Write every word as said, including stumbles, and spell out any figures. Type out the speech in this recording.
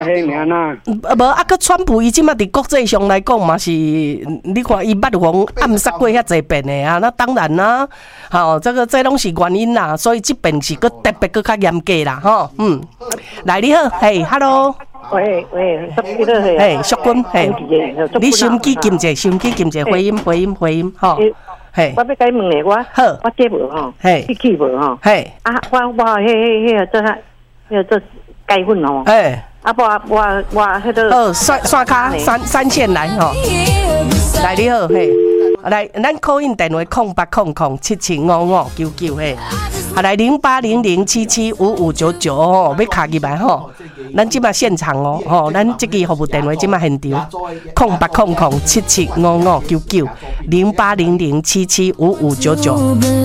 嘿，尔呐。 无啊，佮川普伊即马伫国际上来讲嘛是，你看伊捌黄暗杀过遐济遍的啊，那当然啦，吼、这个这拢是原因啦，所以即边是佮特别佮较严格啦，吼，嗯，来你好，嘿 ，hello， 喂喂，什么的嘿？ 嘿，淑君，嘿，你收音机禁者，收音机禁者，回音回音回音，吼，嘿， 我要甲你问咧，我好， 我接无吼， 嘿， 你去无吼， 嘿， 啊，我我迄迄迄做迄迄做改粉吼， 嘿。 啊，我我我迄个好，刷刷卡三三线来吼，来你好嘿，来咱 call in 电话空八空空七七五五九九嘿，啊来零八零零七七五五九九哦，要卡入来吼，咱即马现场哦，吼，咱即个服务电话即马现场空八空空七七五五九九零八零零七七五五九九。